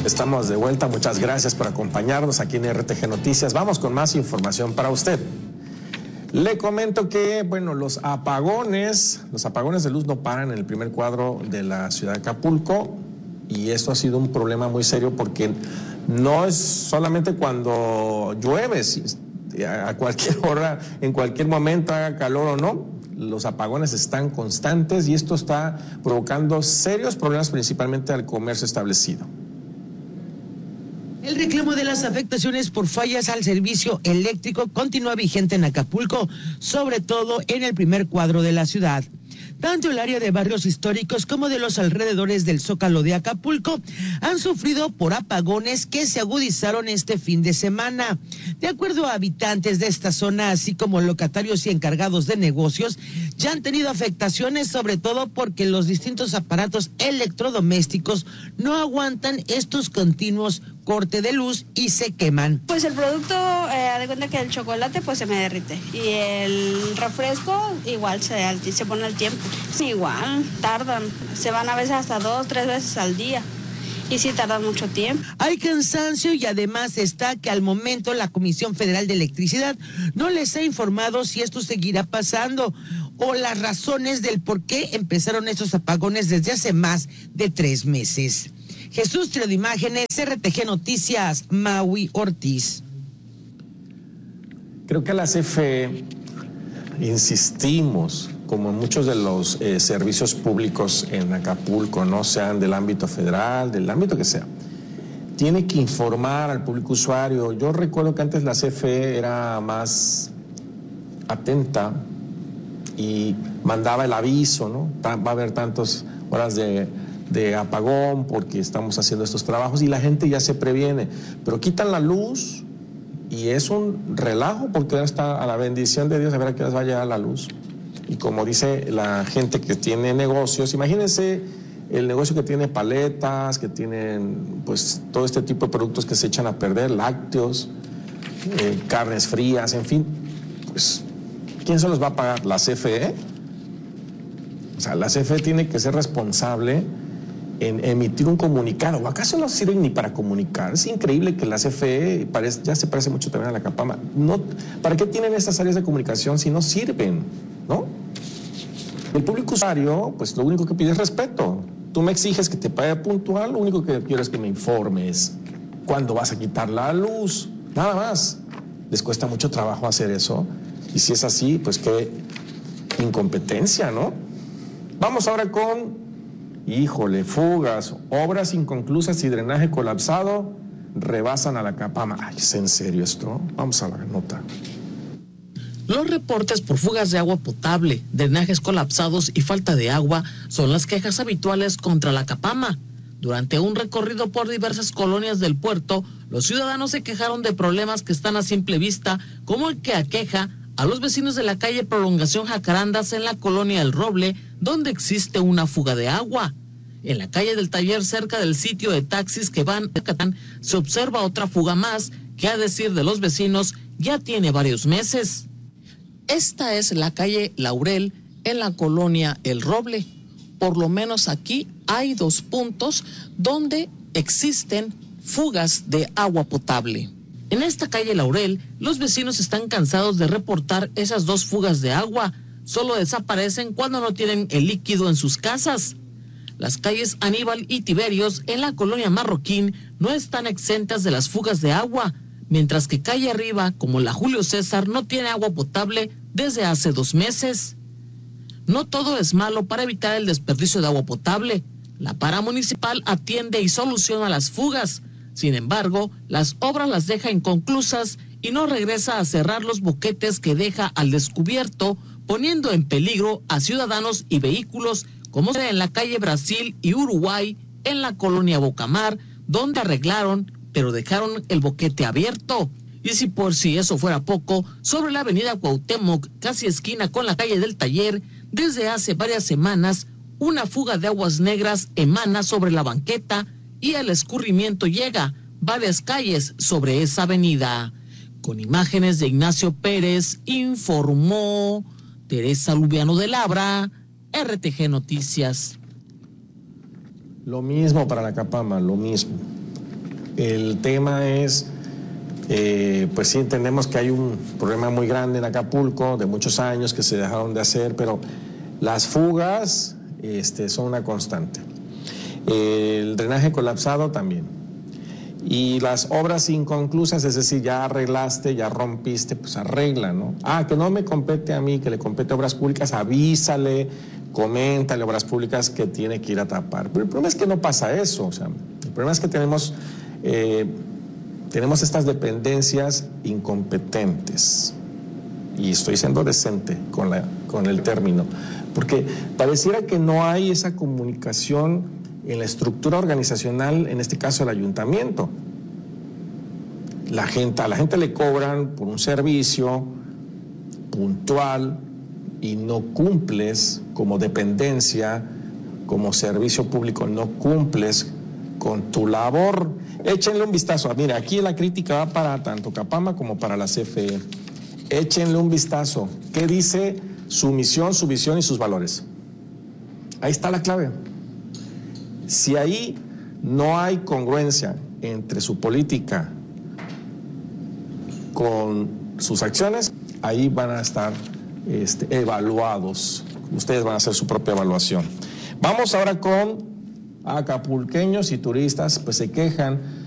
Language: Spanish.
Estamos de vuelta, muchas gracias por acompañarnos aquí en RTG Noticias. Vamos con más información para usted. Le comento que, bueno, los apagones de luz no paran en el primer cuadro de la ciudad de Acapulco, y esto ha sido un problema muy serio porque no es solamente cuando llueve, a cualquier hora, en cualquier momento, haga calor o no, los apagones están constantes y esto está provocando serios problemas principalmente al comercio establecido. El reclamo de las afectaciones por fallas al servicio eléctrico continúa vigente en Acapulco, sobre todo en el primer cuadro de la ciudad. Tanto el área de barrios históricos como de los alrededores del Zócalo de Acapulco han sufrido por apagones que se agudizaron este fin de semana. De acuerdo a habitantes de esta zona, así como locatarios y encargados de negocios, ya han tenido afectaciones, sobre todo porque los distintos aparatos electrodomésticos no aguantan estos continuos corte de luz y se queman. Pues el producto, de cuenta que el chocolate pues se me derrite y el refresco igual se pone al tiempo. Sí, igual, tardan, se van a veces hasta 2, 3 veces al día. Y sí tardan mucho tiempo. Hay cansancio y además está que al momento la Comisión Federal de Electricidad no les ha informado si esto seguirá pasando o las razones del por qué empezaron estos apagones desde hace más de 3 meses. Jesús Trio de Imágenes, RTG Noticias, Maui Ortiz. Creo que a la CFE insistimos, como en muchos de los servicios públicos en Acapulco, no sean del ámbito federal, del ámbito que sea, tiene que informar al público usuario. Yo recuerdo que antes la CFE era más atenta y mandaba el aviso, ¿no? Va a haber tantas horas de apagón porque estamos haciendo estos trabajos, y la gente ya se previene, pero quitan la luz y es un relajo porque ahora está a la bendición de Dios a ver a qué hora va a llegar la luz. Y como dice la gente que tiene negocios, imagínense el negocio que tiene paletas, que tienen pues todo este tipo de productos que se echan a perder, lácteos, carnes frías, en fin, pues ¿quién se los va a pagar? ¿La CFE? O sea, la CFE tiene que ser responsable en emitir un comunicado. ¿O acaso no sirven ni para comunicar? Es increíble que la CFE ya se parece mucho también a la Capama. No, ¿para qué tienen estas áreas de comunicación si no sirven? ¿No? El público usuario, pues lo único que pide es respeto. Tú me exiges que te pague puntual, lo único que quiero es que me informes cuándo vas a quitar la luz. Nada más. Les cuesta mucho trabajo hacer eso. Y si es así, pues qué incompetencia, ¿no? Vamos ahora con, fugas, obras inconclusas y drenaje colapsado rebasan a la Capama. Ay, ¿es en serio esto? Vamos a la nota. Los reportes por fugas de agua potable, drenajes colapsados y falta de agua son las quejas habituales contra la Capama. Durante un recorrido por diversas colonias del puerto, los ciudadanos se quejaron de problemas que están a simple vista, como el que aqueja a los vecinos de la calle Prolongación Jacarandas en la colonia El Roble, donde existe una fuga de agua. En la calle del Taller, cerca del sitio de taxis que van a Catán, se observa otra fuga más, que a decir de los vecinos ya tiene varios meses. Esta es la calle Laurel en la colonia El Roble. Por lo menos aquí hay 2 puntos donde existen fugas de agua potable. En esta calle Laurel, los vecinos están cansados de reportar esas 2 fugas de agua. Solo desaparecen cuando no tienen el líquido en sus casas. Las calles Aníbal y Tiberios en la colonia Marroquín no están exentas de las fugas de agua, mientras que calle arriba, como la Julio César, no tiene agua potable desde hace 2 meses. No todo es malo para evitar el desperdicio de agua potable. La paramunicipal atiende y soluciona las fugas. Sin embargo, las obras las deja inconclusas y no regresa a cerrar los boquetes que deja al descubierto, poniendo en peligro a ciudadanos y vehículos, como en la calle Brasil y Uruguay, en la colonia Bocamar, donde arreglaron, pero dejaron el boquete abierto. Y si por si eso fuera poco, sobre la avenida Cuauhtémoc, casi esquina con la calle del Taller, desde hace varias semanas, una fuga de aguas negras emana sobre la banqueta y el escurrimiento llega varias calles sobre esa avenida. Con imágenes de Ignacio Pérez, informó Teresa Lubiano de Labra, RTG Noticias. Lo mismo para la Capama, lo mismo. El tema es, pues sí entendemos que hay un problema muy grande en Acapulco, de muchos años que se dejaron de hacer, pero las fugas son una constante. El drenaje colapsado también. Y las obras inconclusas, es decir, ya arreglaste, ya rompiste, pues arregla, ¿no? Que no me compete a mí, que le compete a Obras Públicas, avísale, coméntale a Obras Públicas que tiene que ir a tapar. Pero el problema es que no pasa eso, o sea, el problema es que tenemos estas dependencias incompetentes. Y estoy siendo decente con el término, porque pareciera que no hay esa comunicación en la estructura organizacional, en este caso el ayuntamiento. A la gente le cobran por un servicio puntual y no cumples como dependencia, como servicio público, no cumples con tu labor. Échenle un vistazo. Mira, aquí la crítica va para tanto Capama como para la CFE. Échenle un vistazo. ¿Qué dice su misión, su visión y sus valores? Ahí está la clave. Si ahí no hay congruencia entre su política con sus acciones, ahí van a estar evaluados. Ustedes van a hacer su propia evaluación. Vamos ahora con acapulqueños y turistas, pues se quejan